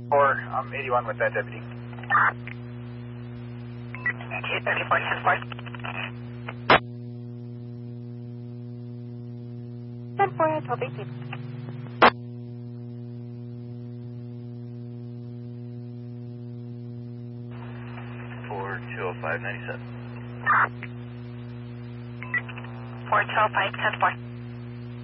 Or I'm 81 with that deputy. 74, 10-4. 10-4, 12-18. 4205-97. 4205, 10-4.